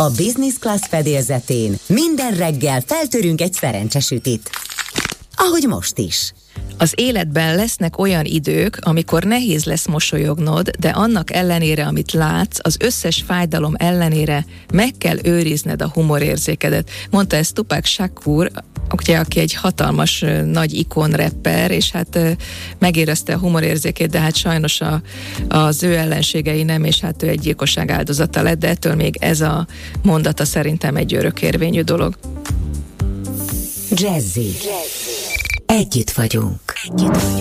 A Business Class fedélzetén minden reggel feltörünk egy szerencsesütit. Ahogy most is. Az életben lesznek olyan idők, amikor nehéz lesz mosolyognod, de annak ellenére, amit látsz, az összes fájdalom ellenére meg kell őrizned a humorérzékedet. Mondta ezt Tupac Shakur, ugye, aki egy hatalmas nagy ikon rapper, és hát megérezte a humorérzékét, de hát sajnos az ő ellenségei nem, és hát ő egy gyilkosság áldozata lett, de ettől még ez a mondata szerintem egy örökérvényű dolog. Jazzy. Együtt vagyunk.